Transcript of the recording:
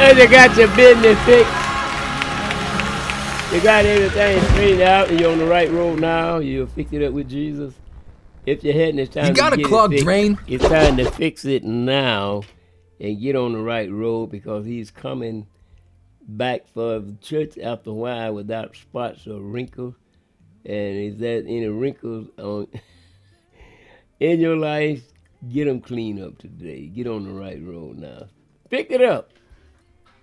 you got your business fixed. You got everything straightened out and you're on the right road now. You'll fix it up with Jesus. If you're heading, it's time You got to a get clogged it fixed. drain? It's time to fix it now and get on the right road because he's coming back for the church after a while without spots or wrinkles. And if there's any wrinkles on in your life, get them cleaned up today. Get on the right road now. Pick it up.